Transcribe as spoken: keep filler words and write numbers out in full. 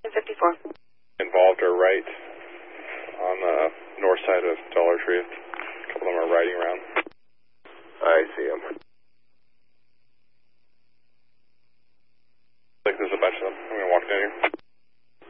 fifty-four. Involved are right on the north side of Dollar Tree. A couple of them are riding around. I see them.